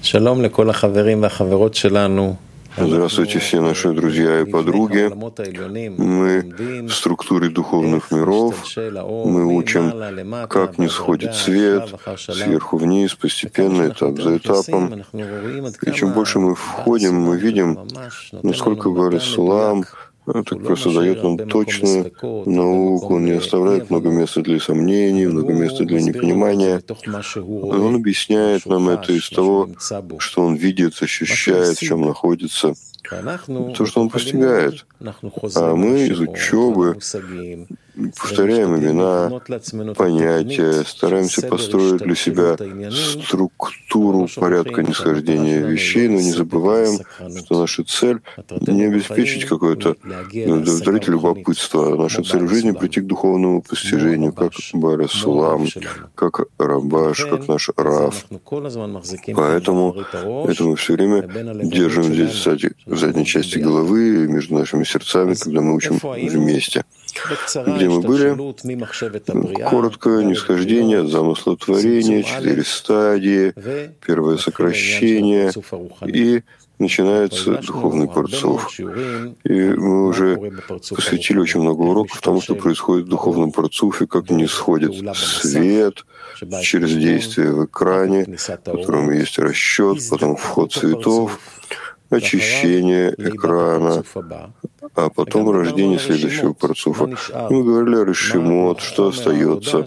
Здравствуйте, все наши друзья и подруги. Мы в структуре духовных миров. Мы учим, как нисходит свет, сверху вниз, постепенно, этап за этапом. И чем больше мы входим, мы видим, насколько Бааль Сулам так просто дает нам точную науку, он не оставляет много места для сомнений, много места для непонимания. Он объясняет нам это из того, что он видит, ощущает, в чем находится, то, что он постигает. А мы из учебы повторяем имена, понятия, стараемся построить для себя структуру порядка нисхождения вещей, но не забываем, что наша цель не обеспечить какое-то удовлетворить любопытство, а наша цель в жизни — прийти к духовному постижению, как Бааль Сулам, как Рабаш, как наш Рав. Поэтому это мы все время держим здесь в задней части головы, между нашими сердцами, когда мы учим вместе. Где мы были? Коротко, нисхождение от замысла творения, 4 стадии, первое сокращение, и начинается духовный парцуф. И мы уже посвятили очень много уроков тому, что происходит в духовном парцуфе, как нисходит свет через действие в экране, в котором есть расчет, потом вход цветов, очищение экрана, а потом рождение следующего парцуфа. Мы говорили о решимот, что остается,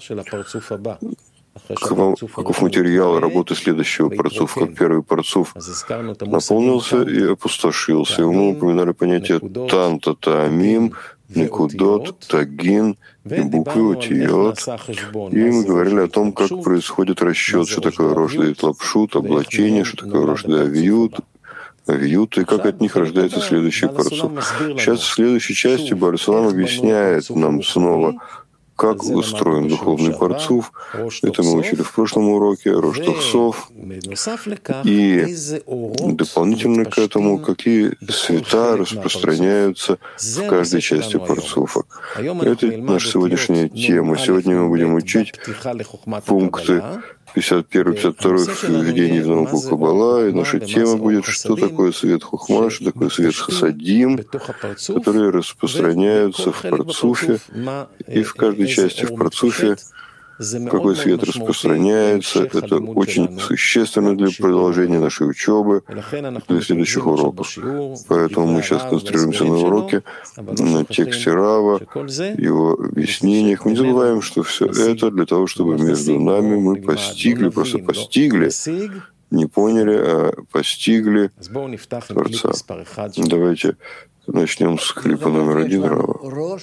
каков материал работы следующего парцуфа, как первый парцуф наполнился и опустошился. И мы упоминали понятие танта, таамим, никудот, тагин и буквы утиот. И мы говорили о том, как происходит расчет, что такое рош дает лапшут, облачение, что такое рош дает авиют, и как от них рождается следующий парцуф. Сейчас в следующей части Бааль Сулам объясняет нам снова, как устроен духовный парцуф. Это мы учили в прошлом уроке, Рош Тохсов. И дополнительно к этому, какие света распространяются в каждой части парцуфа. Это наша сегодняшняя тема. Сегодня мы будем учить пункты 51-52 введение в науку Каббала, и наша тема будет, что такое свет Хохма, что такое свет Хасадим, которые распространяются в парцуфе, и в каждой части в парцуфе какой свет распространяется. Это очень существенно для продолжения нашей учебы, для следующих уроков. Поэтому мы сейчас концентрируемся на уроке, на тексте Рава, его объяснениях. Мы не забываем, что все это для того, чтобы между нами мы постигли, просто постигли, не поняли, а постигли Творца. Давайте начнем с клипа номер 1 Рава.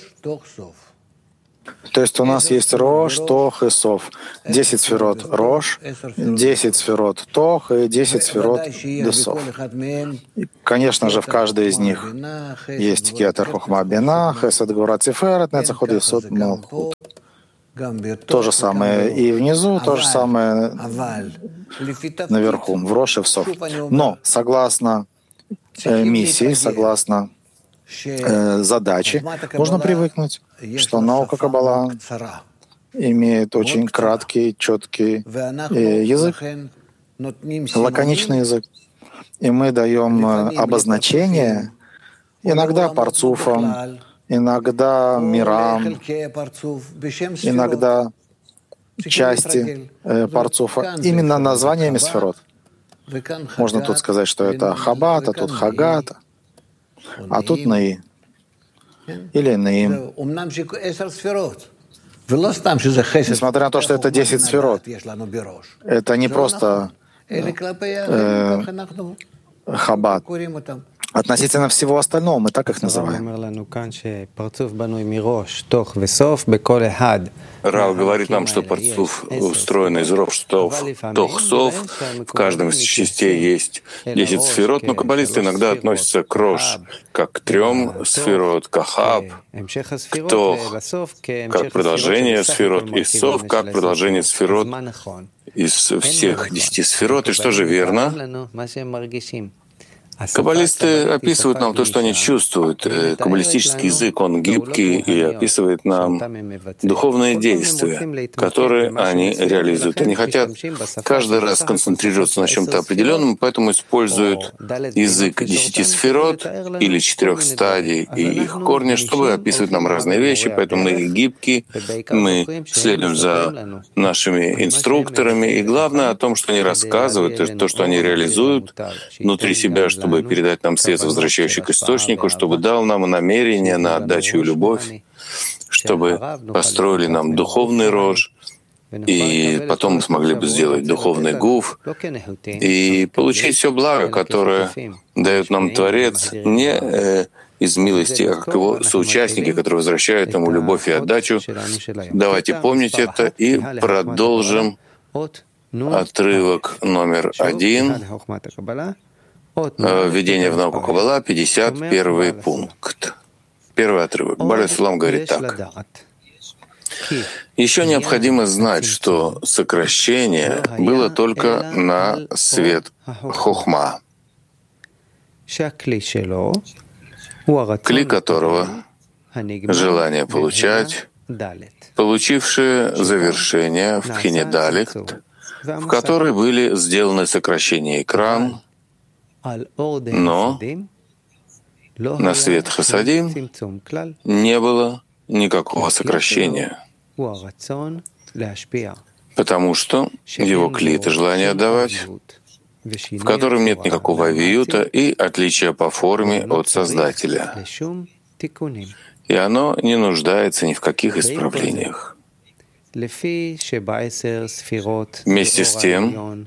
То есть у нас есть Рош, Тох и Сов. 10 сферот Рош, 10 сферот Тох и 10 сферот Десов. И, конечно же, в каждой из них есть Кетер Хохма Бина, Хесед Гвура Тиферет, Нецах Йесод Малхут. То же самое и внизу, то же самое наверху, в Рош и в Сов. Но согласно миссии, согласно задачи, нужно привыкнуть, что наука Каббала имеет очень краткий, четкий язык, лаконичный язык. И мы даем обозначение иногда парцуфам, иногда мирам, иногда части парцуфа, именно названиями сферот. Можно тут сказать, что это Хаббат, а тут Хагат, а тут Наи или Наим. Несмотря на то, что это 10 сферот, это не просто Хаббат. Относительно всего остального мы так их называем. Рав говорит нам, что парцуф устроен из Рош, Тох, Сов. В каждом из частей есть 10 сферот, но каббалисты иногда относятся к Рош как к 3 сферот, к Ахаб, к Тох, как продолжение сферот, и Сов как продолжение сферот из всех 10 сферот. И что же верно? Каббалисты описывают нам то, что они чувствуют. Каббалистический язык, он гибкий и описывает нам духовные действия, которые они реализуют. Они хотят каждый раз концентрироваться на чем-то определенном, поэтому используют язык 10 сферот или 4 стадий и их корни, чтобы описывать нам разные вещи, поэтому мы гибкие, мы следуем за нашими инструкторами, и главное о том, что они рассказывают, то, что они реализуют внутри себя, чтобы передать нам свет, возвращающий к источнику, чтобы дал нам намерение на отдачу и любовь, чтобы построили нам духовный рожь, и потом мы смогли бы сделать духовный гуф и получить все благо, которое дает нам Творец, не из милости, а как его соучастники, которые возвращают ему любовь и отдачу. Давайте помнить это и продолжим отрывок номер 1. Введение в науку Каббала, 51 пункт. Первый отрывок. Баль Сулам говорит так. Еще необходимо знать, что сокращение было только на свет Хохма, кли которого — желание получать, получившее завершение в Пхине Далит, в которой были сделаны сокращения экран, но на свет Хасадим не было никакого сокращения, потому что его кли — это желание отдавать, в котором нет никакого авиюта и отличия по форме от Создателя, и оно не нуждается ни в каких исправлениях. Вместе с тем,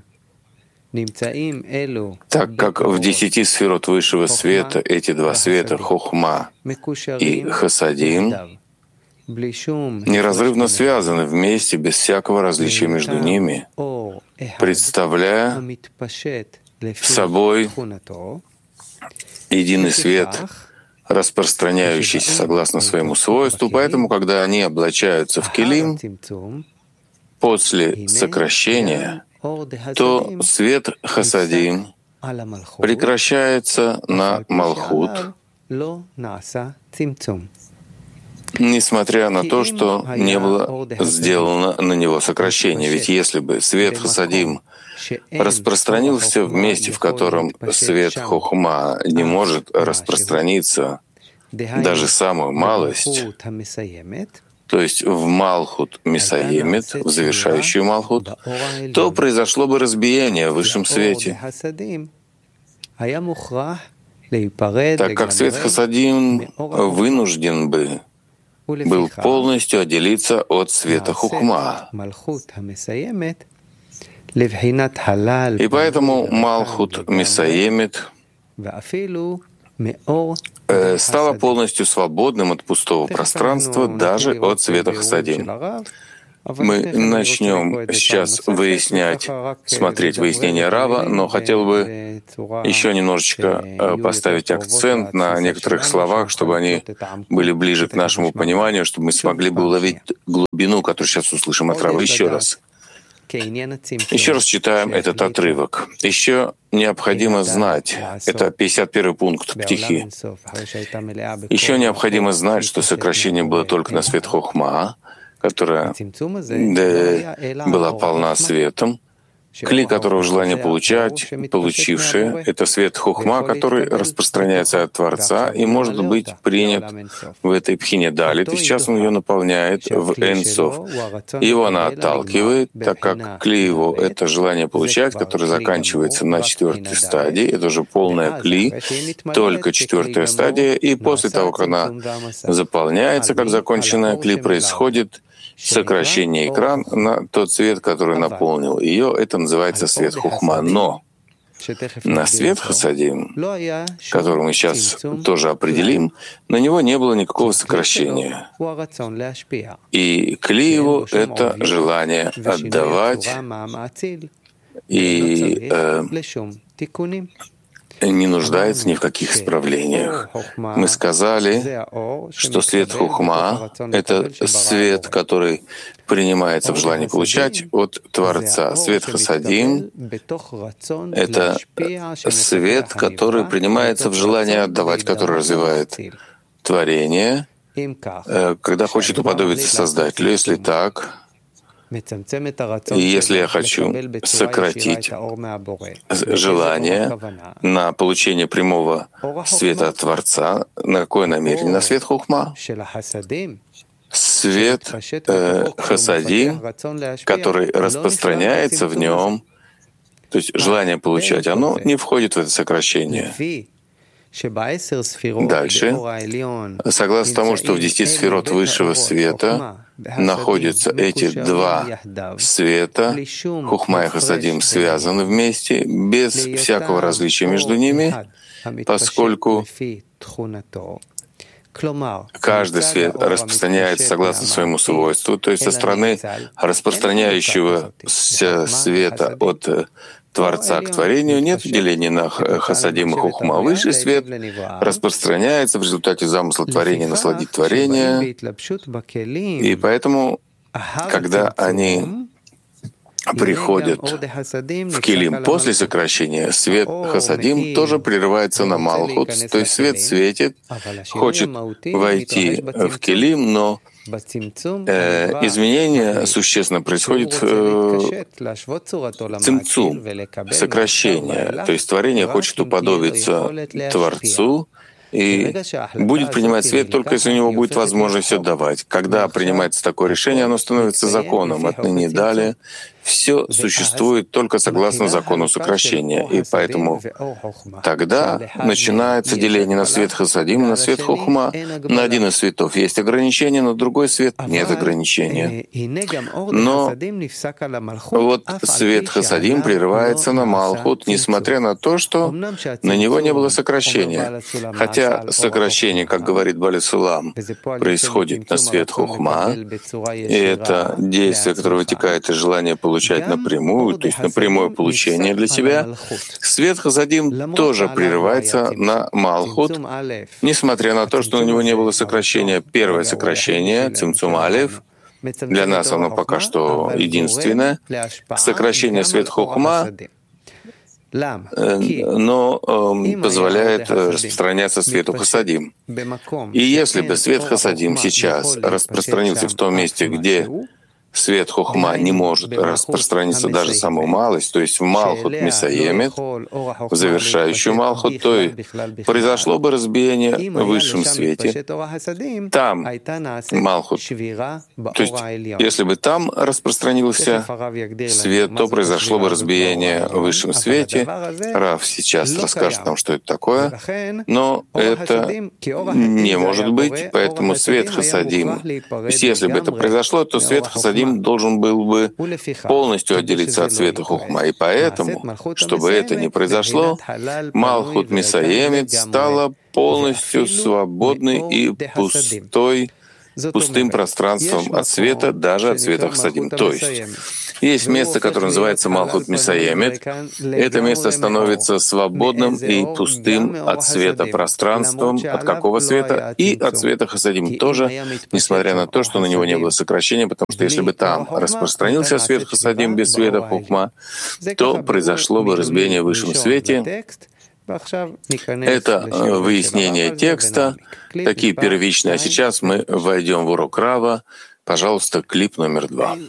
так как в 10 сферот высшего света эти два света, Хохма и Хасадим, неразрывно связаны вместе, без всякого различия между ними, представляя собой единый свет, распространяющийся согласно своему свойству, поэтому, когда они облачаются в келим, после сокращения, то свет Хасадим прекращается на Малхут, несмотря на то, что не было сделано на него сокращение. Ведь если бы свет Хасадим распространился в месте, в котором свет Хохма не может распространиться даже самую малость, то есть в Малхут Мисаемет, в завершающую Малхут, то произошло бы разбиение в высшем свете. Так как свет Хасадим вынужден бы был полностью отделиться от света Хухма. И поэтому Малхут Мисаемет стало полностью свободным от пустого пространства, даже от света Хасадим. Мы начнем сейчас смотреть выяснение Рава, но хотел бы еще немножечко поставить акцент на некоторых словах, чтобы они были ближе к нашему пониманию, чтобы мы смогли бы уловить глубину, которую сейчас услышим от Рава. Еще раз читаем этот отрывок. Еще необходимо знать, это 51 пункт Птихи. Еще необходимо знать, что сокращение было только на свет Хохма, которая была полна светом, кли которого желание получать, получившее, это свет Хохма, который распространяется от Творца и может быть принят в этой Пхине Далит, и сейчас он ее наполняет в Эйн Соф. Его она отталкивает, так как кли его — это желание получать, которое заканчивается на 4-й стадии, это уже полная кли, только 4-я стадия, и после того, как она заполняется, как законченная кли, происходит сокращение экран на тот свет, который наполнил ее, это называется свет Хухма. Но на свет Хасадим, который мы сейчас тоже определим, на него не было никакого сокращения. И кли его — это желание отдавать, и не нуждается ни в каких исправлениях. Мы сказали, что свет хухма — это свет, который принимается в желании получать от Творца. Свет хасадим — это свет, который принимается в желании отдавать, который развивает творение, когда хочет уподобиться Создателю. Если так, и если я хочу сократить желание на получение прямого света от Творца, на какое намерение? На свет хухма. Свет хасадим, который распространяется в нем, то есть желание получать, оно не входит в это сокращение. Дальше, согласно тому, что в 10 сферот высшего света находятся эти два света, хухма и хасадим связаны вместе, без всякого различия между ними, поскольку каждый свет распространяется согласно своему свойству, то есть со стороны распространяющегося света от Творца к творению нет деления на хасадим и хухма. Высший свет распространяется в результате замысла творения насладить творение. И поэтому, когда они приходят в килим после сокращения, свет хасадим тоже прерывается на малхут, то есть свет светит, хочет войти в килим, но изменение существенно происходит цимцум, сокращение, то есть творение хочет уподобиться Творцу, и будет принимать свет только если у него будет возможность отдавать. Когда принимается такое решение, оно становится законом. Отныне и далее все существует только согласно закону сокращения. И поэтому тогда начинается деление на свет хасадим и на свет хухма. На один из светов есть ограничения, на другой свет нет ограничения. Но вот свет хасадим прерывается на малхут, несмотря на то, что на него не было сокращения. Хотя сокращение, как говорит Бали Сулам, происходит на свет хухма, и это действие, которое вытекает из желания получать напрямую, то есть на прямое получение для себя, свет хасадим тоже прерывается на малхут, несмотря на то, что у него не было сокращения. Первое сокращение, цимцум алеф, для нас оно пока что единственное, сокращение свет хухма, но позволяет распространяться свету хасадим. И если бы свет хасадим сейчас распространился в том месте, где свет хухма не может распространиться даже самую малость, то есть в малхут мисаемет, в завершающую малхут, то и произошло бы разбиение в высшем свете. Там малхут, то есть если бы там распространился свет, то произошло бы разбиение в высшем свете. Рав сейчас расскажет нам, что это такое, но это не может быть, поэтому свет хасадим, то есть если бы это произошло, то свет хасадим должен был бы полностью отделиться от света хухма. И поэтому, чтобы это не произошло, малхут мисаемет стала полностью свободной и пустым пространством от света, даже от света хасадим. То есть место, которое называется Малхут Мисаемет. Это место становится свободным и пустым от света пространством. От какого света? И от света хасадим тоже, несмотря на то, что на него не было сокращения, потому что если бы там распространился свет хасадим без света хухма, то произошло бы разбиение в высшем свете. Это выяснение текста, такие первичные. А сейчас мы войдем в урок Рава. Пожалуйста, клип номер 2.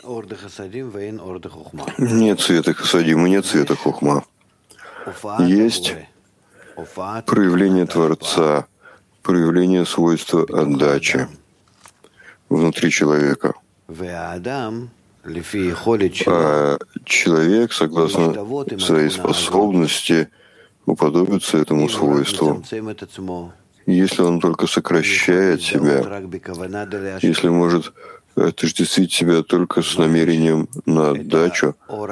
Нет света хасадим и нет света хухма. Есть проявление Творца, проявление свойства отдачи внутри человека. А человек, согласно своей способности, уподобиться этому свойству. Если он только сокращает себя, если может отождествить себя только с намерением на отдачу,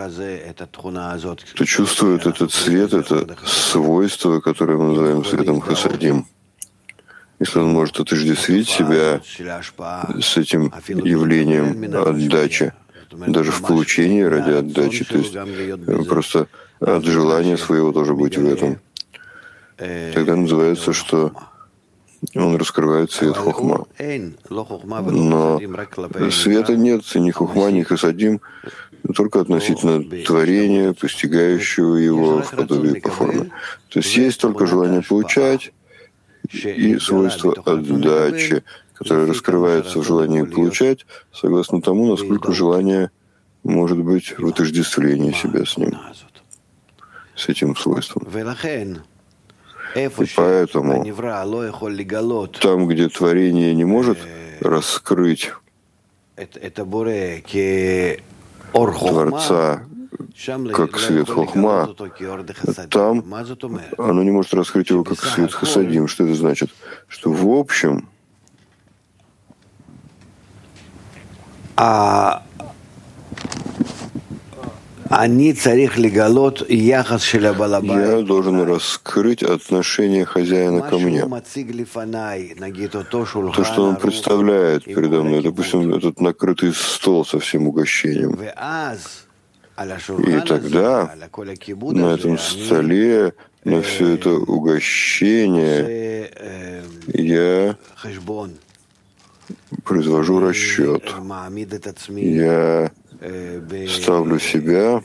то чувствует этот свет, это свойство, которое мы называем светом хасадим. Если он может отождествить себя с этим явлением отдачи, даже в получении ради отдачи, то есть просто от желания своего тоже быть в этом, тогда называется, что он раскрывает свет хохма. Но света нет, ни хохма, ни хасадим, только относительно творения, постигающего его в подобии по форме. То есть есть только желание получать и свойство отдачи, которое раскрывается в желании получать, согласно тому, насколько желание может быть в отождествлении себя с ним, с этим свойством. И поэтому там, где творение не может раскрыть Творца как свет хохма, там оно не может раскрыть его как свет хасадим. Что это значит? Что в общем я должен раскрыть отношение хозяина ко мне. То, что он представляет передо мной, допустим, этот накрытый стол со всем угощением. И тогда на этом столе, на все это угощение, я произвожу расчет. Я ставлю себя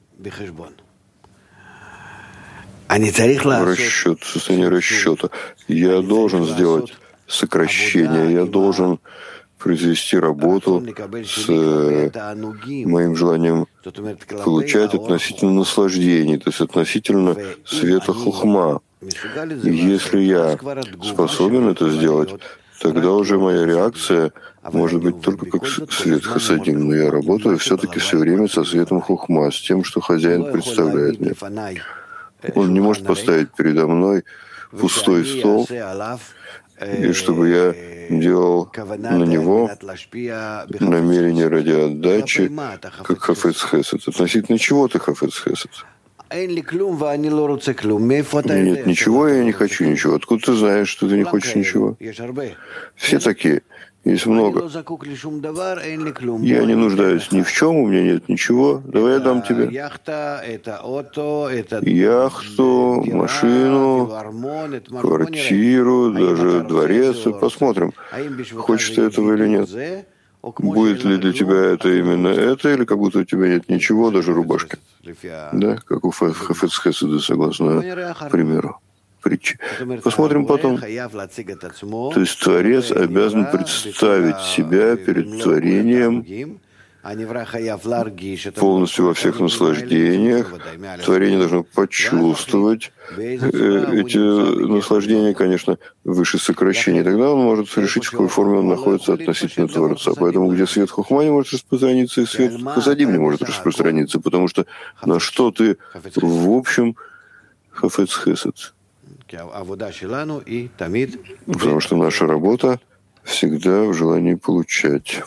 в расчет, в состояние расчета. Я должен сделать сокращение, я должен произвести работу с моим желанием получать относительно наслаждений, то есть относительно света хохма. И если я способен это сделать, тогда уже моя реакция может быть только как свет хасадим, но я работаю все-таки все время со светом хохма, с тем, что хозяин представляет мне. Он не может поставить передо мной пустой стол, и чтобы я делал на него намерение ради отдачи, как хафец хесед. Относительно чего ты хафец хесед? Нет ничего, я не хочу ничего. Откуда ты знаешь, что ты не хочешь ничего? Все такие. Есть много. Я не нуждаюсь ни в чем, у меня нет ничего. Давай я дам тебе яхту, машину, квартиру, даже дворец. Посмотрим, хочешь ты этого или нет. Будет ли для тебя это именно это, или как будто у тебя нет ничего, даже рубашки. Да, как у хафец хеседа, согласно примеру. Притчи. Посмотрим потом. То есть Творец обязан представить себя перед творением полностью во всех наслаждениях. Творение должно почувствовать эти наслаждения, конечно, выше сокращения. Тогда он может решить, в какой форме он находится относительно Творца. Поэтому где свет хохма не может распространиться, и свет хасадим не может распространиться, потому что на что ты в общем хафец хесед. Потому что наша работа всегда в желании получать.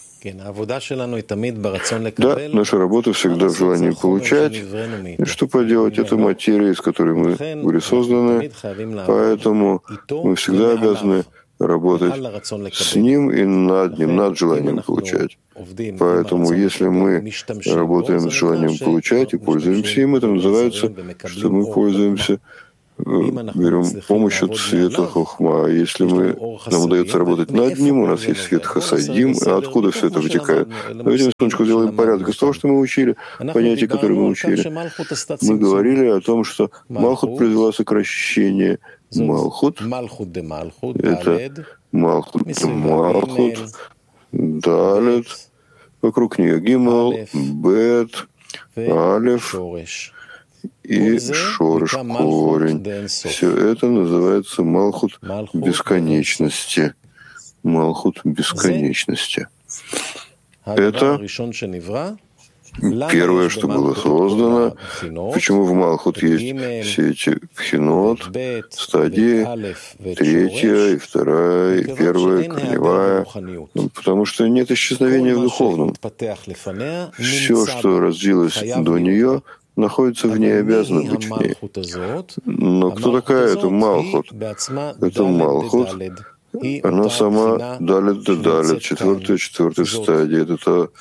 Да, наша работа всегда в желании получать. И что поделать? Это материя, из которой мы были созданы. Поэтому мы всегда обязаны работать с ним и над ним, над желанием получать. Поэтому если мы работаем с желанием получать и пользуемся им, это называется, что мы пользуемся, берем помощь от света хохма. Если нам удается работать над ним, у нас есть свет хасадим. А откуда все это вытекает? Давайте на секундочку сделаем порядок из того, что мы учили, понятия, которые мы учили. Мы говорили о том, что Малхут произвела сокращение. Малхут — это Малхут де Малхут, Далет, вокруг нее Гимел, Бет, Алеф и шореш, корень. Все это называется Малхут бесконечности. Малхут бесконечности. Это первое, что было создано. Почему в Малхут есть все эти пхинот, стадии, третья и вторая, и первая, корневая? Потому что нет исчезновения в духовном. Все, что развилось до нее, находится в ней, обязана быть в ней. Но кто такая эта Малхут? Это Малхут. Она сама Далет де Далет, четвертая стадия. Это та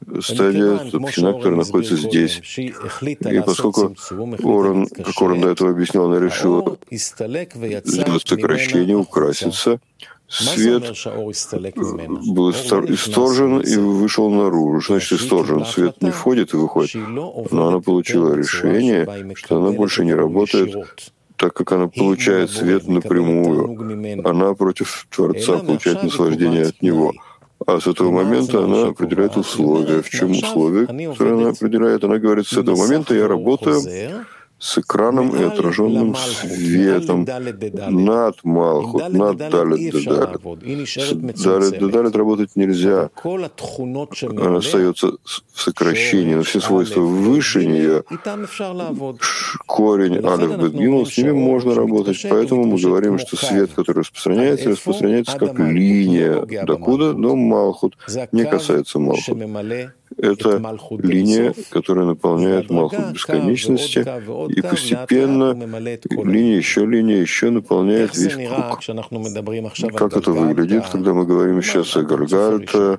стадия Тхина, которая находится здесь. И поскольку Оран, как Оран до этого объяснял, она решила сделать сокращение, украситься, свет был исторжен и вышел наружу. Что значит исторжен? Свет не входит и выходит. Но она получила решение, что она больше не работает, так как она получает свет напрямую. Она против Творца получает наслаждение от Него. А с этого момента она определяет условия. В чем условия, которые она определяет? Она говорит, с этого момента я работаю с экраном и отраженным светом над Малхут, над Далет Дедалет. С Далет Дедалет работать нельзя. Она остается в сокращении, но все свойства выше нее, корень Алеф Бет Гимел, с ними можно работать. Поэтому мы говорим, что свет, который распространяется как линия. Докуда? До Малхут. Не касается Малхут. Это линия, которая наполняет Малхут бесконечности, и постепенно линия еще наполняет весь круг. Как это выглядит, когда мы говорим сейчас о Гальгальта,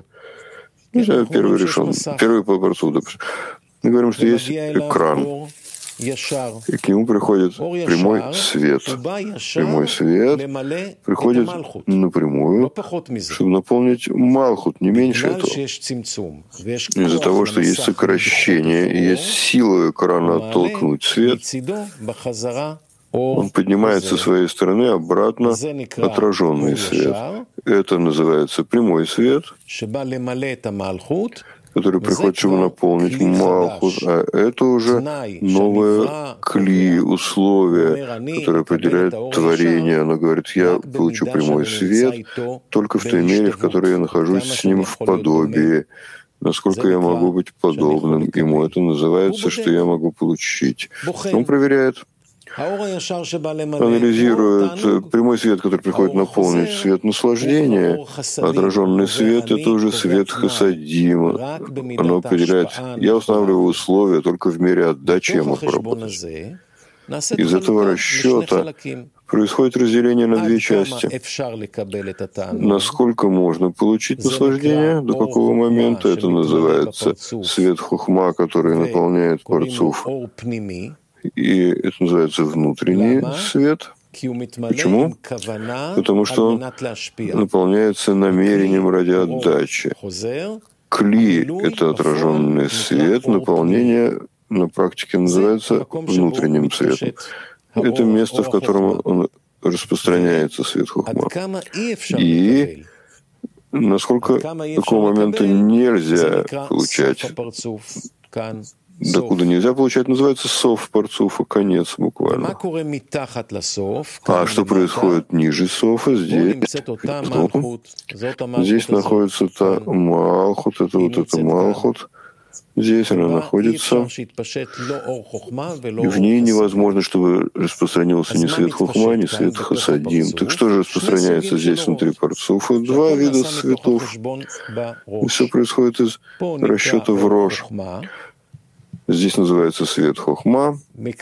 первый по Парцу, допустим. Мы говорим, что есть экран, и к нему приходит прямой свет. Прямой свет приходит напрямую, чтобы наполнить Малхут, не меньше этого. Из-за того, что есть сокращение, и есть сила экрана оттолкнуть свет, он поднимает со своей стороны обратно отраженный свет. Это называется прямой свет, который приходит, чтобы наполнить Малхут, а это уже новое кли, условие, которое определяет творение. Оно говорит, я получу прямой свет только в той мере, в которой я нахожусь с ним в подобии. Насколько я могу быть подобным ему. Это называется, что я могу получить. Он проверяет, анализирует прямой свет, который приходит наполнить свет наслаждения. Отраженный свет — это уже свет хасадима. Оно определяет, я устанавливаю условия, только в мере отдачи я могу работать. Из этого расчета происходит разделение на две части. Насколько можно получить наслаждение, до какого момента это называется свет хохма, который наполняет Парцуф. И это называется внутренний свет. Почему? Потому что он наполняется намерением ради отдачи. Кли — это отраженный свет, наполнение на практике называется внутренним светом. Это место, в котором он распространяется, свет хохма. И насколько такого момента нельзя получать, докуда нельзя получать, называется соф Парцуфа, конец буквально. А что происходит ниже софа? Здесь находится та Малхут, это вот эта Малхут. Здесь она находится, и в ней невозможно, чтобы распространился ни свет хохма, ни свет хасадим. Так что же распространяется здесь внутри Парцуфа? Два вида светов. И все происходит из расчета в рош. Здесь называется свет хохма,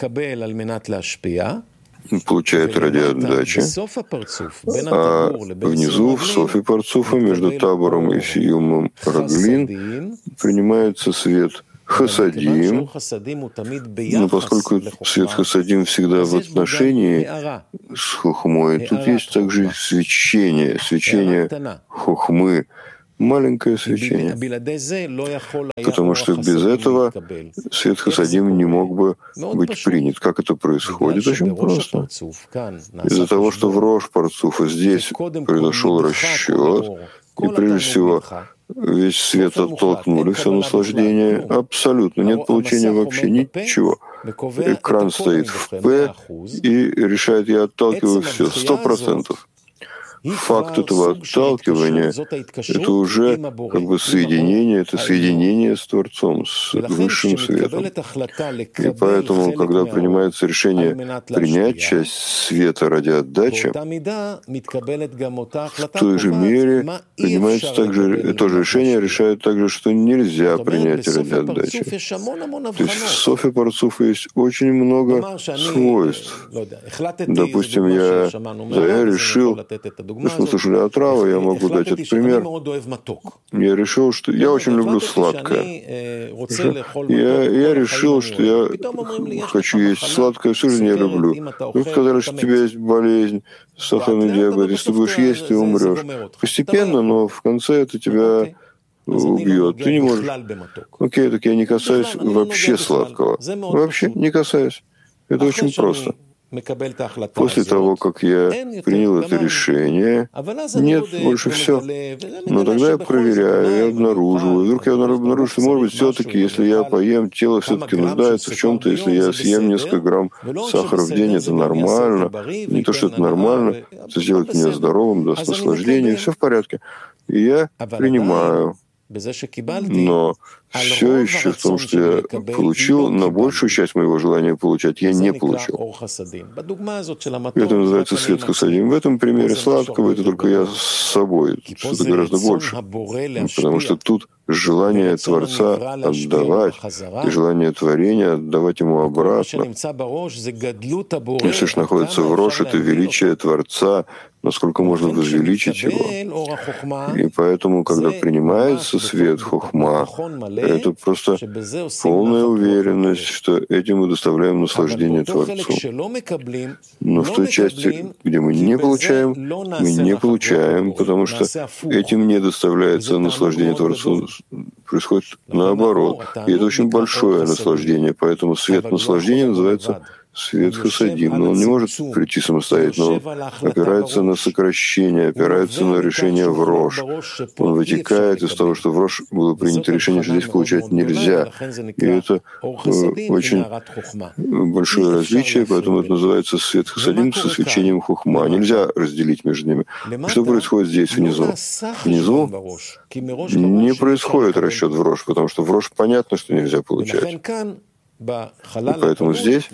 получает ради отдачи, а внизу, в софе Парцуфа, между табором и сиюмом Раглин, принимается свет хасадим, но поскольку свет хасадим всегда в отношении с хохмой, тут есть также свечение хохмы, маленькое свечение, потому что без этого свет хасадим не мог бы быть принят. Как это происходит? Очень просто. Из-за того, что в рош Парцуфа здесь произошел расчет, и прежде всего весь свет оттолкнули, все наслаждение, абсолютно нет получения вообще ничего. Экран стоит в П и решает, я отталкиваю все, 100%. Факт этого отталкивания — это уже как бы соединение, это соединение с Творцом, с высшим светом. И поэтому, когда принимается решение принять часть света ради отдачи, в той же мере принимается также, то же решение решает также, что нельзя принять ради отдачи. То есть в софе Парцуфа есть очень много свойств. Допустим, я решил Если мы слышали от Рава, я могу дать этот пример. Я решил, что я очень люблю сладкое. Я решил, что я хочу есть сладкое, всю жизнь я люблю. Вы сказали, что у тебя есть болезнь, сахарный диабет. Если ты будешь есть, ты умрешь. Постепенно, но в конце это тебя убьет. Ты не можешь. Окей, так я не касаюсь вообще сладкого. Вообще не касаюсь. Это очень просто. После того, как я принял это решение, нет, больше все. Но тогда я проверяю, я обнаруживаю. Вдруг я обнаружу, что, может быть, все-таки, если я поем, тело все-таки нуждается в чем-то. Если я съем несколько грамм сахара в день, это нормально. Не то, что это нормально, это сделает меня здоровым, даст наслаждение, все в порядке. И я принимаю. Но все еще в том, что я получил, на большую часть моего желания получать я не получил. Это называется свет хасадим. В этом примере сладкого это только я с собой, что-то гораздо больше. Потому что тут желание Творца отдавать, и желание творения отдавать ему обратно. Если же находится в рош, это величие Творца, насколько можно возвеличить его. И поэтому, когда принимается свет хохма, это просто полная уверенность, что этим мы доставляем наслаждение Творцу. Но в той части, где мы не получаем, потому что этим не доставляется наслаждение Творцу, происходит наоборот. И это очень большое наслаждение, поэтому свет наслаждения называется свет хасадим, но он не может прийти самостоятельно, он опирается на сокращение, опирается на решение в рош. Он вытекает из того, что в рош было принято решение, что здесь получать нельзя. И это очень большое различие, поэтому это называется свет хасадим со свечением хухма. Нельзя разделить между ними. Что происходит здесь, внизу? Внизу не происходит расчет в рош, потому что в рош понятно, что нельзя получать. И поэтому здесь,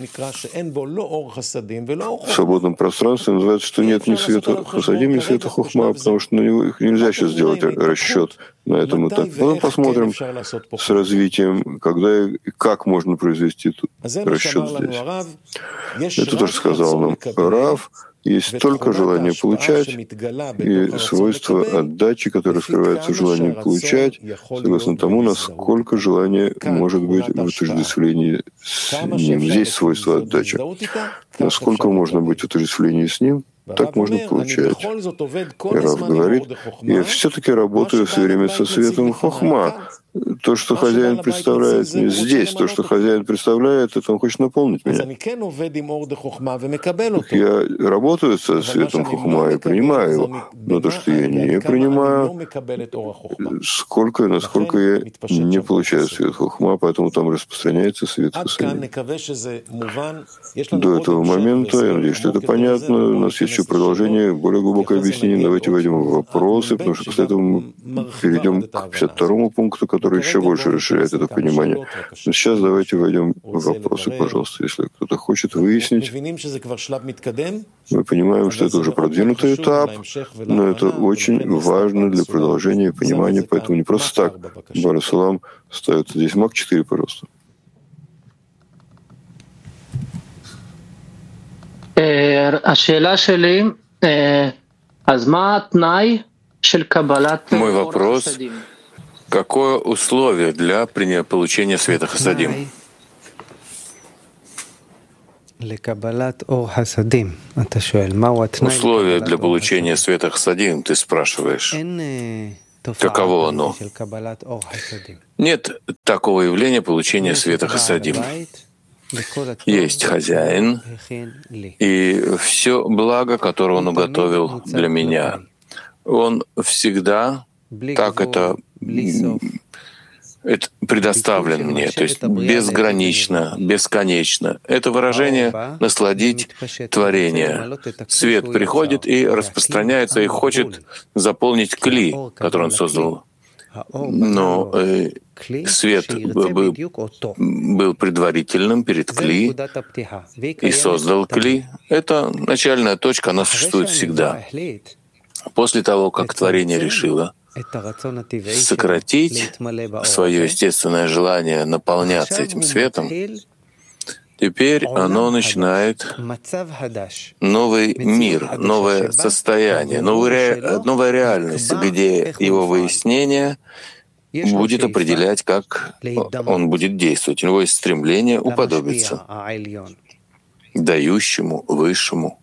в свободном пространстве, называется, что нет ни света хасадим, ни света хухма, потому что на него их нельзя сейчас сделать расчет на этом этапе. Мы посмотрим с развитием, когда и как можно произвести расчет здесь. Это тоже сказал нам Рав. Есть только желание получать и свойство отдачи, которое скрывается в желании получать, согласно тому, насколько желание может быть в отождествлении с ним. Здесь свойство отдачи. Насколько можно быть в отождествлении с ним, так можно получать. И Рав говорит, я все-таки работаю все время со светом хохма. То, что хозяин представляет мне здесь, то, что хозяин представляет, это он хочет наполнить меня. Я работаю со светом хохма и принимаю его, но то, что я не принимаю, сколько и насколько я не получаю свет хохма, поэтому там распространяется свет хасадим. До этого момента, я надеюсь, что это понятно, у нас есть еще продолжение, более глубокое объяснение. Давайте войдем в вопросы, потому что после этого мы перейдем к 52-му пункту, который еще больше расширяет это понимание. Но сейчас давайте войдем в вопросы, пожалуйста. Если кто-то хочет выяснить, мы понимаем, что это уже продвинутый этап, но это очень важно для продолжения понимания, поэтому не просто так. Барасалам ставит здесь Мак 4, пожалуйста. Мой вопрос: какое условие для получения света хасадим? Условие для получения света хасадим, ты спрашиваешь. Каково оно? Нет такого явления получения света хасадим. Есть хозяин, и все благо, которое он уготовил для меня, он всегда так это предоставлен мне, то есть безгранично, бесконечно. Это выражение «насладить творение». Свет приходит и распространяется, и хочет заполнить кли, который он создал. Но свет был предварительным перед кли и создал кли. Это начальная точка, она существует всегда. После того, как творение решило сократить свое естественное желание наполняться этим светом, Теперь оно начинает новый мир, новое состояние, новая реальность, где его выяснение будет определять, как он будет действовать. У него есть стремление уподобиться дающему, высшему.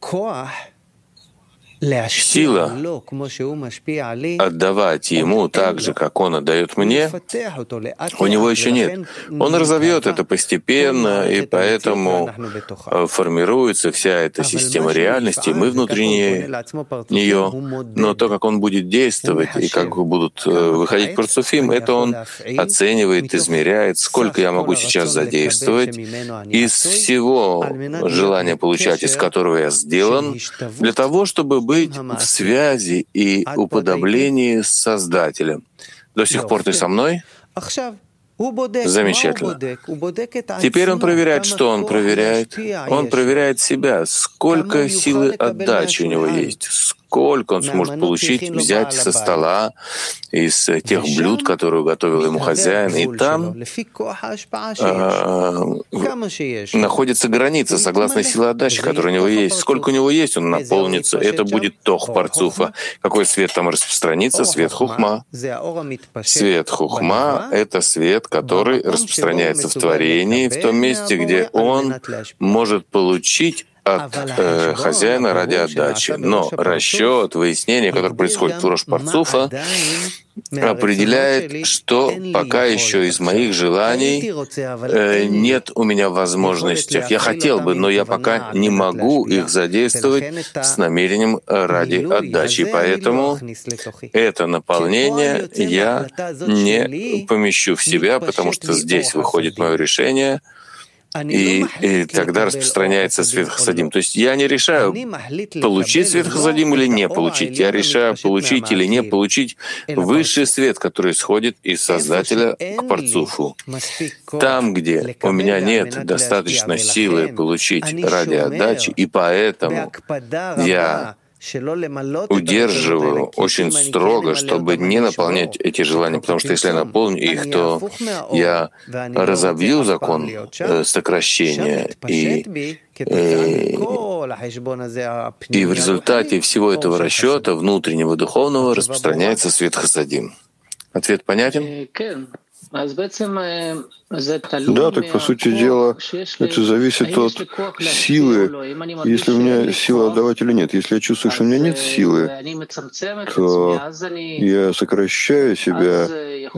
Сила отдавать ему так же, как он отдает мне, у него еще нет. Он разовьет это постепенно, и поэтому формируется вся эта система реальности, мы внутри нее. Но то, как он будет действовать и как будут выходить парцуфим, это он оценивает, измеряет, сколько я могу сейчас задействовать из всего желания получать, из которого я сделан, для того, чтобы быть в связи и уподоблении с Создателем. До сих пор ты со мной? Замечательно. Теперь он проверяет, что он проверяет? Он проверяет себя, сколько силы отдачи у него есть, сколько он сможет получить, взять со стола из тех блюд, которые уготовил ему хозяин. И там находится граница, согласно силе отдачи, которая у него есть. Сколько у него есть, он наполнится. Это будет тох парцуфа. Какой свет там распространится? Свет хухма. Свет хухма — это свет, который распространяется в творении, в том месте, где он может получить от хозяина ради отдачи. Но расчет, выяснение, которое происходит в Рош Парцуфа, определяет, что пока еще из моих желаний нет у меня возможности. Я хотел бы, но я пока не могу их задействовать с намерением ради отдачи. Поэтому это наполнение я не помещу в себя, потому что здесь выходит мое решение, и тогда распространяется свет хасадим. То есть я не решаю, получить свет хасадим или не получить. Я решаю, получить или не получить высший свет, который исходит из Создателя к парцуфу. Там, где у меня нет достаточно силы получить ради отдачи, и поэтому я удерживаю очень строго, чтобы не наполнять эти желания, потому что если я наполню их, то я разобью закон сокращения, и в результате всего этого расчета внутреннего духовного распространяется свет хасадим. Ответ понятен? Да, так по сути дела, это зависит от силы, если у меня сила отдавать или нет. Если я чувствую, что у меня нет силы, то я сокращаю себя,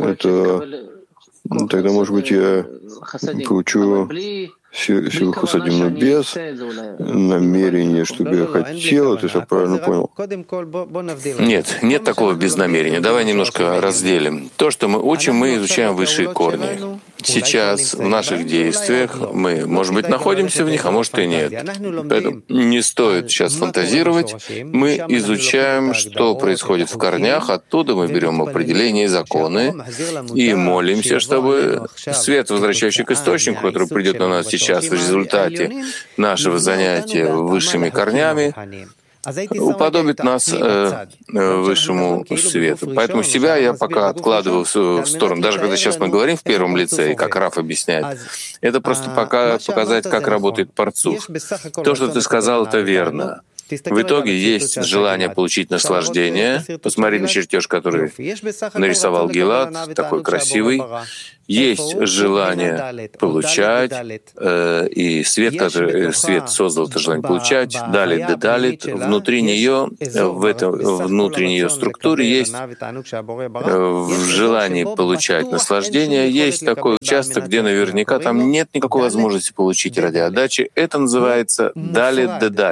тогда, может быть, я получу силу хасадим, но без намерения, чтобы я хотел, это все правильно понял? Нет такого без намерения. Давай немножко разделим. То, что мы учим, мы изучаем высшие корни. Сейчас в наших действиях мы, может быть, находимся в них, а может и нет. Поэтому не стоит сейчас фантазировать. Мы изучаем, что происходит в корнях, оттуда мы берем определения и законы и молимся, чтобы свет, возвращающий к источнику, который придет на нас сейчас в результате нашего занятия высшими корнями, уподобит нас высшему свету. Поэтому себя я пока откладываю в сторону. Даже когда сейчас мы говорим в первом лице, как Раф объясняет, это просто пока показать, как работает парцуф. То, что ты сказал, это верно. В итоге есть желание получить наслаждение. Посмотри на чертеж, который нарисовал Гилад, такой красивый. Есть желание получать, и свет, который свет создал это желание получать, далит. Внутри нее, в этой внутренней ее структуре есть в желании получать наслаждение, есть такой участок, где наверняка там нет никакой возможности получить ради отдачи. Это называется далит.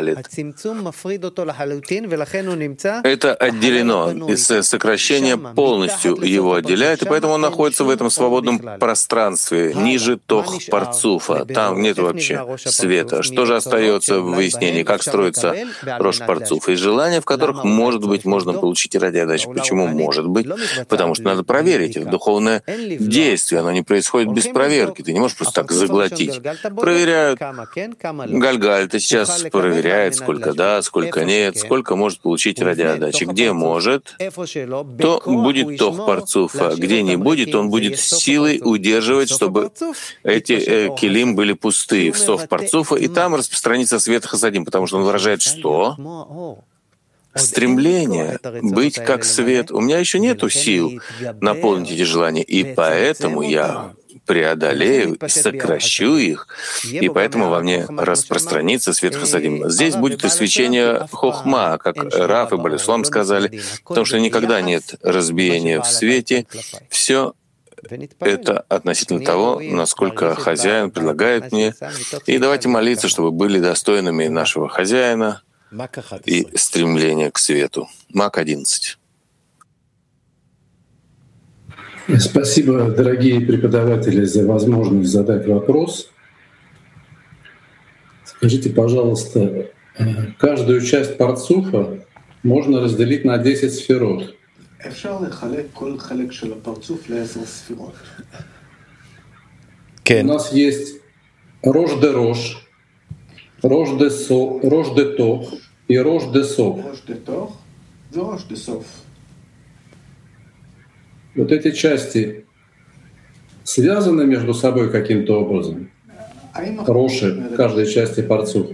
Это отделено, и сокращение полностью его отделяет, и поэтому он находится в этом свободном пространстве, ниже тох парцуфа. Там нет вообще света. Что же остается в выяснении, как строится рош парцуф? И желания, в которых, может быть, можно получить ради отдачи. Почему может быть? Потому что надо проверить. Это духовное действие, оно не происходит без проверки. Ты не можешь просто так заглотить. Проверяют. Гальгальта сейчас проверяет, сколько да, сколько нет, сколько может получить ради отдачи. Где может, то будет тох парцуфа. Где не будет, он будет силой должны удерживать, чтобы эти келим были пустые в сов парцуфа, и там распространится свет хасадим, потому что он выражает что? Стремление быть как свет. У меня еще нету сил наполнить эти желания, и поэтому я преодолею, сокращу их, и поэтому во мне распространится свет хасадим. Здесь будет и свечение хохма, как Рав и Балислам сказали, потому что никогда нет разбиения в свете. Все это относительно того, насколько хозяин предлагает мне. И давайте молиться, чтобы были достойными нашего хозяина и стремления к свету. Мак 11. Спасибо, дорогие преподаватели, за возможность задать вопрос. Скажите, пожалуйста, каждую часть парцуфа можно разделить на 10 сферот. У нас есть рош де рош, рош де тох и рош де сов. Вот эти части связаны между собой каким-то образом? Роши каждой части парцуфа.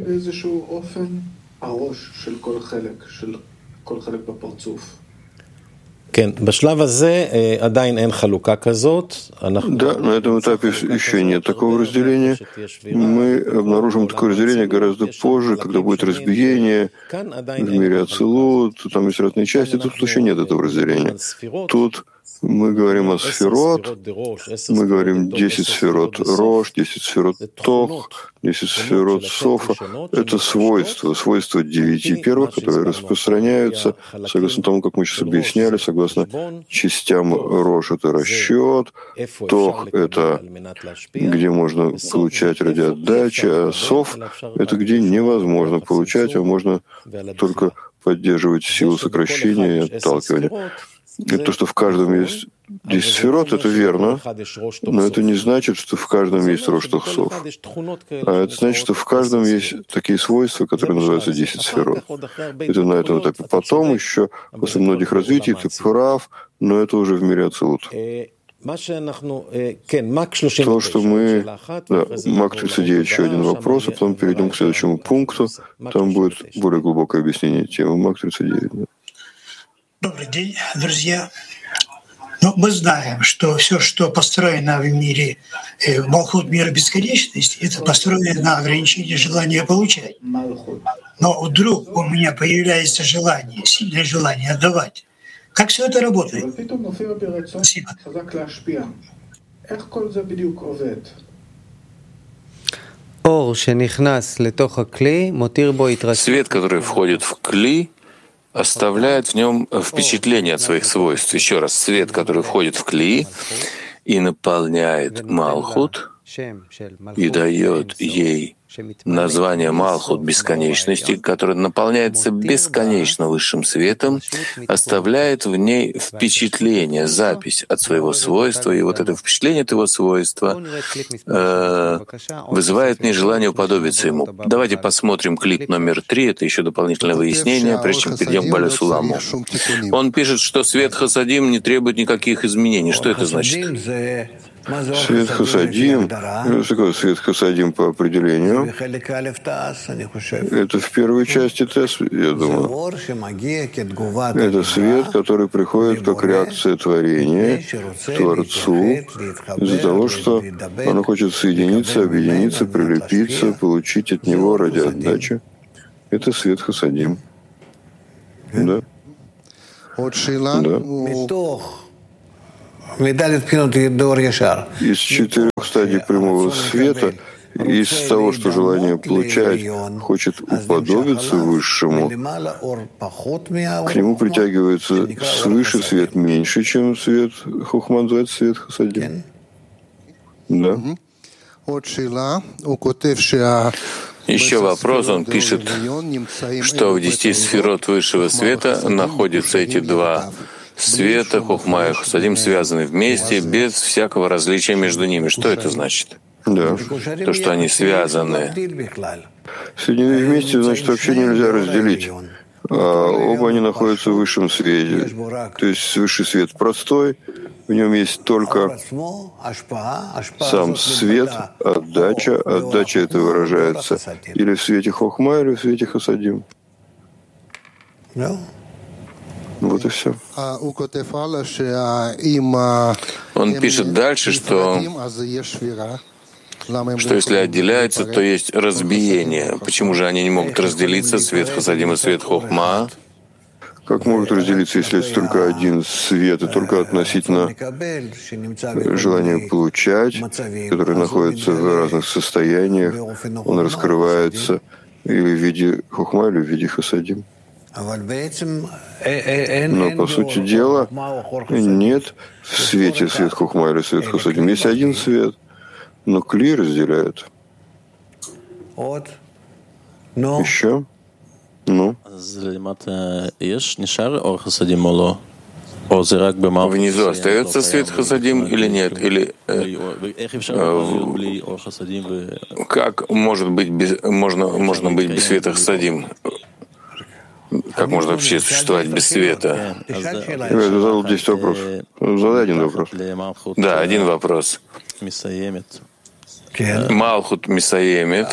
Да, на этом этапе еще нет такого разделения. Мы обнаружим такое разделение гораздо позже, когда будет разбиение в мире Ацилут, там есть разные части, тут еще нет этого разделения. Тут мы говорим о сферот, мы говорим 10 сферот рош, 10 сферот тох, 10 сферот софа. Это свойства 9 первых, которые распространяются, согласно тому, как мы сейчас объясняли, согласно частям рош — это расчет, тох — это где можно получать ради отдачи, а соф — это где невозможно получать, а можно только поддерживать силу сокращения и отталкивания. И то, что в каждом есть 10 сферот, это верно, но это не значит, что в каждом есть рош тохсов. А это значит, что в каждом есть такие свойства, которые называются 10 сферот. Это на этом этапе. Потом еще, после многих развитий, ты прав, но это уже в мире Ацилут. То, что мы... Да, Мак 39, еще один вопрос, а потом перейдем к следующему пункту. Там будет более глубокое объяснение темы. Мак 39. Да. Добрый день, друзья. Мы знаем, что все, что построено в мире, Малхут мира бесконечности, это построено на ограничении желания получать. Но вдруг у меня появляется желание, сильное желание отдавать. Как все это работает? Спасибо. Свет, который входит в кли, оставляет в нем впечатление от своих свойств. Еще раз, свет, который входит в кли и наполняет Малхут, и дает ей название Малхут бесконечности, которое наполняется бесконечно высшим светом, оставляет в ней впечатление, запись от своего свойства, и вот это впечатление от его свойства вызывает в ней желание уподобиться ему. Давайте посмотрим клип номер 3, это еще дополнительное выяснение, прежде чем перейдем к Бале Суламу. Он пишет, что свет хасадим не требует никаких изменений. Что это значит? Свет хасадим, что такое свет хасадим по определению? Это в первой части Тес, я думаю. Это свет, который приходит как реакция творения к Творцу из-за того, что оно хочет соединиться, объединиться, прилепиться, получить от него ради отдачи. Это свет хасадим. Да? Да. Из 4 стадий прямого света, из того, что желание получать хочет уподобиться Высшему, к нему притягивается свыше свет меньше, чем свет Хохма, называется свет Хасадим. Да. Еще вопрос, он пишет, что в 10 сферот высшего света находятся эти два света, Хохма и Хасадим, связаны вместе, без всякого различия между ними. Что это значит? Да. То, что они связаны. Соединены вместе, значит, вообще нельзя разделить. А оба они находятся в высшем свете. То есть высший свет простой, в В нем есть только сам свет, отдача. Отдача это выражается или в свете хохма, или в свете хасадим. Вот и все. Он пишет дальше, что если отделяются, то есть разбиение. Почему же они не могут разделиться, свет хасадим и свет хохма? Как могут разделиться, если это только один свет, и только относительно желания получать, который находится в разных состояниях, он раскрывается или в виде хохма, или в виде хасадим. Но, по сути дела, нет в свете свет хохма или свет хасадим. Есть один свет, но кли разделяет. Еще? Ну? Внизу остается свет хасадим или нет? Или как может быть можно быть без света хасадим? Как можно вообще существовать без света? Я задал 10 вопросов. Задай один вопрос. Да, один вопрос. Малхут Мисаемет.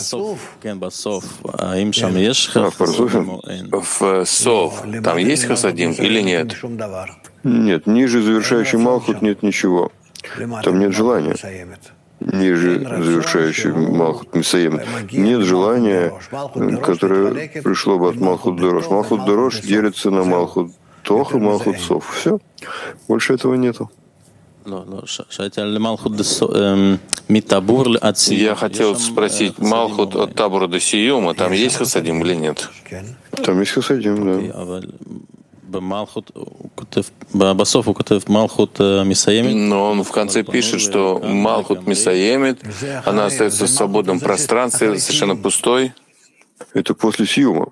В парцуфе? В Сов. Там есть хасадим или нет? Нет, ниже завершающий Малхут нет ничего. Там нет желания. Ниже завершающий Малхут Мисаемет. Нет желания, которое пришло бы от Малхут Дорош. Малхут Дорош делится на Малхут Тох и Малхут Сов. Все. Больше этого нету. Я хотел спросить, Малхут от Табура до Сиюма, там есть хасадим или нет? Там есть хасадим, да. Но он в конце пишет, что Малхут Мисаемет, она остается в свободном пространстве, совершенно пустой. Это после Сиюма.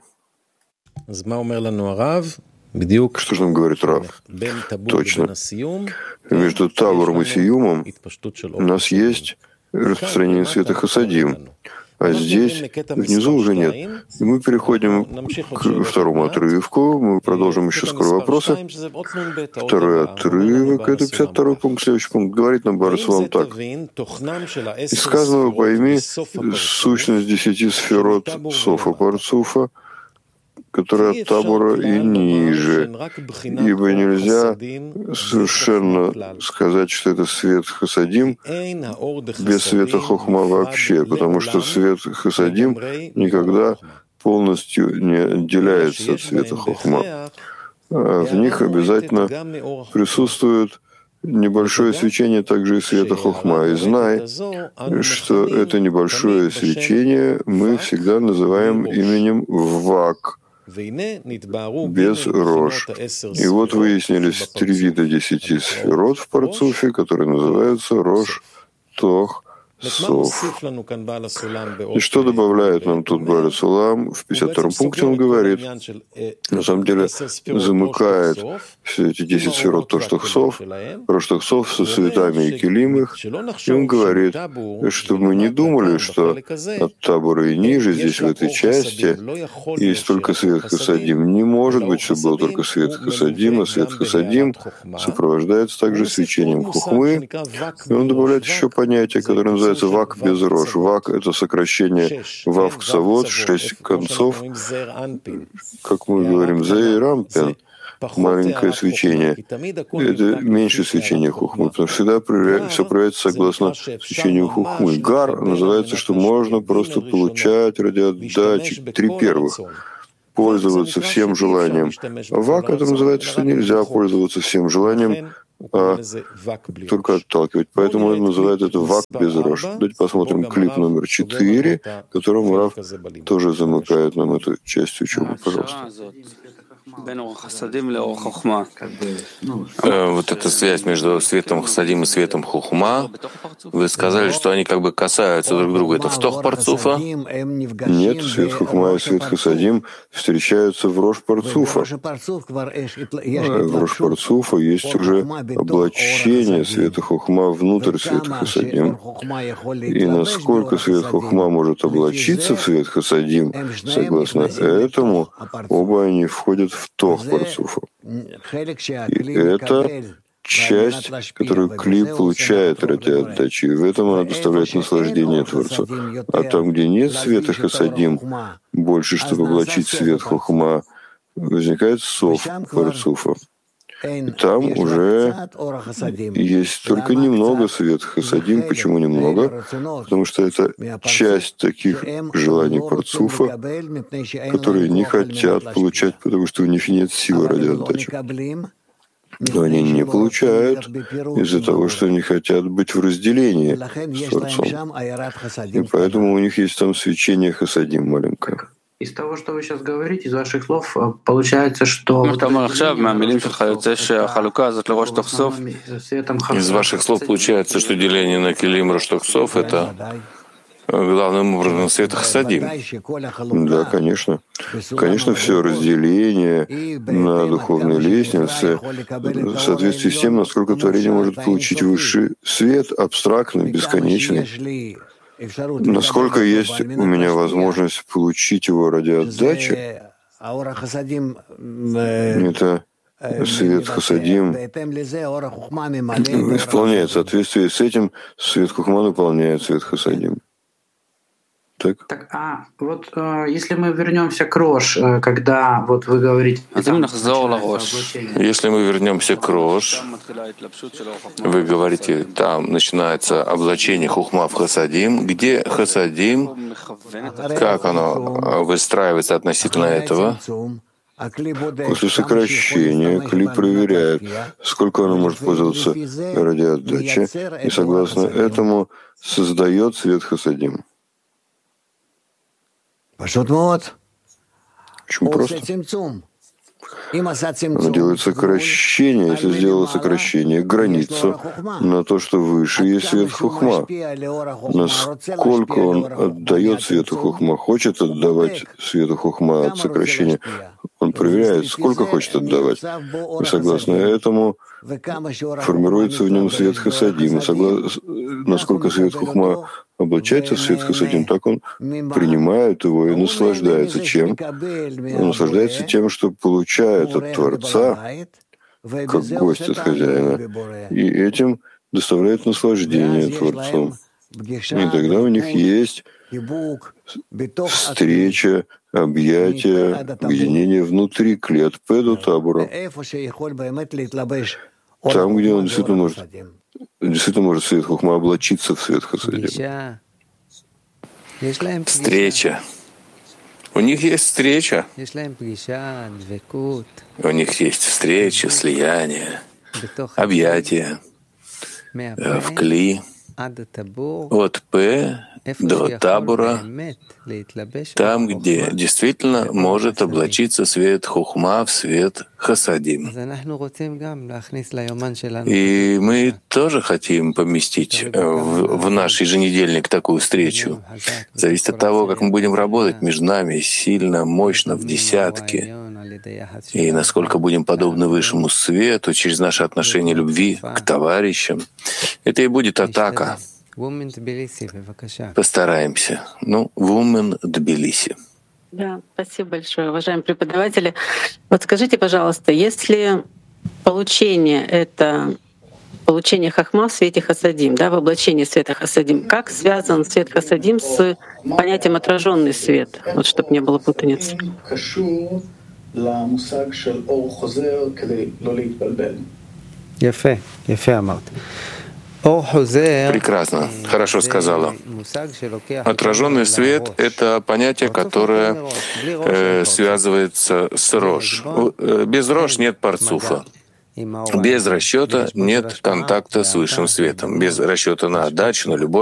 Что же нам говорит Рав? Точно. Между Табором и Сиюмом у нас есть распространение света хасадим, а здесь внизу уже нет. И мы переходим к второму отрывку. Мы продолжим еще скоро вопросы. Второй отрывок — это 52-й пункт. Следующий пункт говорит нам Бар Сулам так. «Из сказанного пойми сущность 10 сферот Софа Парцуфа, которые от Табора и ниже, ибо нельзя совершенно сказать, что это свет хасадим без света хохма вообще, потому что свет хасадим никогда полностью не отделяется от света хохма. А в них обязательно присутствует небольшое свечение также и света хохма. И знай, что это небольшое свечение мы всегда называем именем Вак, без рож. И вот выяснились 3 вида 10 сферот в парцуфе, которые называются рож, тох, сов. И что добавляет нам тут Бааль Сулам? В 52-м пункте он говорит, на самом деле замыкает все эти 10 сферот Тоштах-Сов, Роштах-Сов со светами и келим их, и он говорит, что мы не думали, что от Табора и ниже, здесь в этой части, есть только свет хасадим. Не может быть, чтобы был только свет хасадим, а свет хасадим сопровождается также свечением хухмы. И он добавляет еще понятие, которое называется вак без рож. Вак — это сокращение вав ксавод, 6 концов, как мы говорим, зей рампен, маленькое свечение. Это меньше свечения хухмы, потому что всегда все проявляется согласно свечению хухмы. Гар называется, что можно просто получать ради отдачи 3 первых. Пользоваться всем желанием. А вак — это называется, что нельзя пользоваться всем желанием, а только отталкивать. Поэтому он называет это вак без рож. Давайте посмотрим клип номер 4, которым Рав тоже замыкает нам эту часть учебы. Пожалуйста. Вот эта связь между светом хасадим и светом хухма, вы сказали, что они как бы касаются друг друга. Это в тох парцуфа? Нет, свет хухма и свет хасадим встречаются в рож парцуфа. В рож парцуфа есть уже облачение света хухма внутрь света хасадим. И насколько свет хухма может облачиться в свет хасадим, согласно этому, оба они входят в тох парцуфа. И это часть, которую кли получает ради отдачи, и в этом она доставляет наслаждение Творцу. А там, где нет света хасадим, больше, чтобы облачить свет хохма, возникает сов парцуфа. Там уже есть только немного света хасадим. Почему немного? Потому что это часть таких желаний парцуфа, которые не хотят получать, потому что у них нет силы ради отдачи. Но они не получают из-за того, что они хотят быть в разделении с Творцом. И поэтому у них есть там свечение хасадим маленькое. Из того, что вы сейчас говорите, из ваших слов, получается, что... Из ваших слов получается, что деление на келим рош тох-сов — это главным образом свет хасадим. Да, конечно. Конечно, все разделение на духовной лестнице в соответствии с тем, насколько творение может получить высший свет, абстрактный, бесконечный. Насколько есть у меня возможность получить его ради отдачи, это свет хасадим исполняет. В соответствии с этим свет хухма выполняет свет хасадим. Так? Вот если мы вернемся к рош, когда вот вы говорите... Если мы вернемся к рош, вы говорите, там начинается облачение хухма в хасадим. Где хасадим? Как оно выстраивается относительно этого? После сокращения кли проверяет, сколько оно может пользоваться ради отдачи, и согласно этому создает свет хасадим. Очень просто. Оно делает сокращение, если сделало сокращение, границу на то, что выше есть свет хухма. Насколько он отдает свету хухма, хочет отдавать свету хухма от сокращения, он проверяет, сколько хочет отдавать. И согласно этому формируется в нем свет хасадим. Насколько свет хухма облачается в свет хасадим, так он принимает его и наслаждается чем? Он наслаждается тем, что получает от Творца, как гость от хозяина, и этим доставляет наслаждение Творцу. И тогда у них есть встреча, объятие, объединение внутри клет педу табура. Там, где он действительно может свет хухма облачиться в свет хасадим. Встреча. У них есть встреча. У них есть встреча, слияние, объятие в кли, от П до табура, там, где действительно может облачиться свет хухма в свет хасадим. И мы тоже хотим поместить в наш еженедельник такую встречу. Зависит от того, как мы будем работать между нами сильно, мощно, в десятки, и насколько будем подобны высшему свету через наше отношение любви к товарищам. Это и будет атака. Постараемся. Women Тбилиси. Да, спасибо большое, уважаемые преподаватели. Вот скажите, пожалуйста, если получение — это получение хахма в свете хасадим, да, в облачении света хасадим, как связан свет хасадим с понятием отраженный свет? Вот чтобы не было путаницы. Прекрасно, хорошо сказала. Отраженный свет — это понятие, которое связывается с рош. Без рош нет парцуфа. Без расчета нет контакта с высшим светом. Без расчета на отдачу, на любовь